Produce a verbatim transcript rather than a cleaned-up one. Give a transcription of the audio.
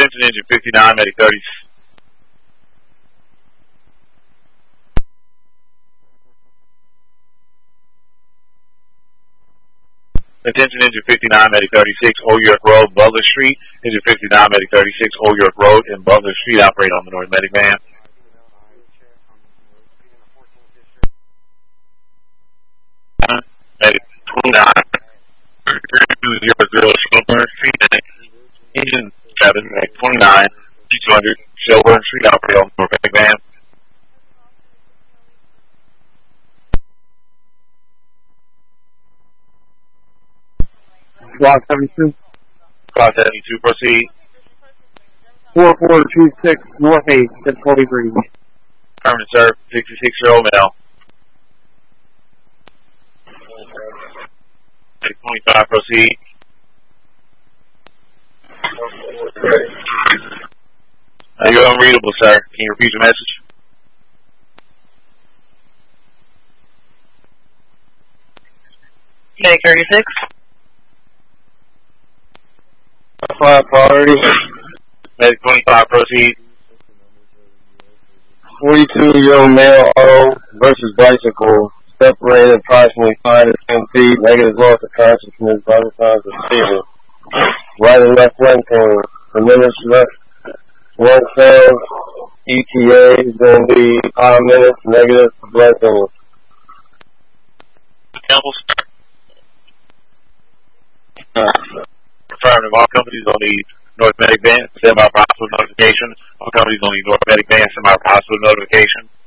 Attention engine fifty-nine, medic thirty. Attention engine fifty-nine, medic thirty-six, Old York Road, Butler Street. Engine fifty-nine, medic thirty-six, Old York Road and Butler Street. Operate on the North Medic van. Medic twenty-nine, two zero zero, Shelburne Street. Engine seven, medic twenty-nine, two hundred, Shelburne Street. Operate on the North Medic van. Block seventy-two. Block seventy-two, proceed. four four two six North eight, difficulty breathe. Permanent, sir. sixty-six-year-old male. twenty-five, proceed. Uh, you're unreadable, sir. Can you repeat your message? Medic thirty-six. Five priority. Medic twenty-five, proceed. forty-two-year-old male auto versus bicycle, separated approximately five to ten feet, negative loss of consciousness, vital signs of seizure. Right and left lane turn. The minutes left one fails. E T A is going to be five minutes, negative blood thinners. Campbell, sir. Affirmative. All companies on the North Medic van, send out hospital notification. All companies on the North Medic van, send out hospital notification.